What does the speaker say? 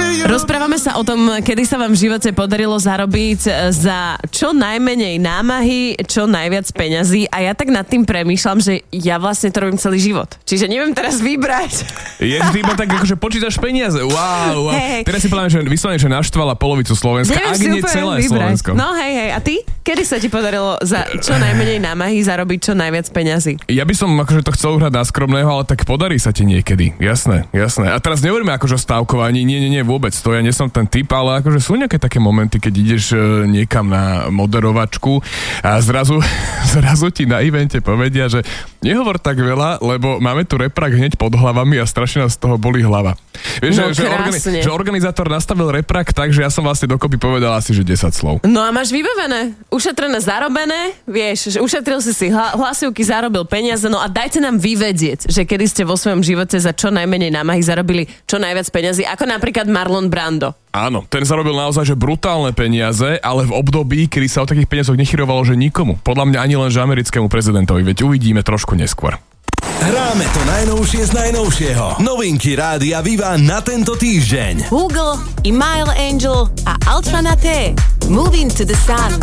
Rozprávame sa o tom, kedy sa vám v živote podarilo zarobiť za čo najmenej námahy, čo najviac peňazí a ja tak nad tým premýšľam, že ja vlastne to robím celý život. Čiže neviem teraz vybrať. Je ty iba tak, akože počítaš peniaze. Wow. Hey. Teraz si povedal, že vyslovene, že naštvala polovicu Slovenska, Neviem ak si nie úplne celé vybrať. Slovensko. No hej, a ty? Kedy sa ti podarilo za čo najmenej námahy zarobiť čo najviac peňazí? Ja by som akože to chcel uhrať na skromného, ale tak podarí sa ti niekedy. Jasné. A teraz nehovoríme akože o stávkovaní, nie, vôbec. To ja nie som ten typ, ale akože sú nejaké také momenty, keď ideš niekam na moderovačku a zrazu ti na evente povedia, že nehovor tak veľa, lebo máme tu reprak hneď pod hlavami a strašne nás z toho bolí hlava. Vieš, že organizátor nastavil reprak tak, že ja som vlastne dokopy povedal asi, že 10 slov. No a máš vybavené, ušetrené, zarobené, vieš, že ušetril si hlasivky, zarobil peniaze, no a dajte nám vyvedieť, že kedy ste vo svojom živote za čo najmenej námahy zarobili čo najviac peňazí, ako napríklad Marlon Brando. Áno, ten zarobil naozaj že brutálne peniaze, ale v období, kedy sa o takých peniazoch nechyrovalo, že nikomu. Podľa mňa ani len že americkému prezidentovi, veď uvidíme trošku neskôr. Hráme to najnovšie z najnovšieho. Novinky Rádia Viva na tento týždeň. Google, Email Angel a Ultra Naté. Moving to the Sun.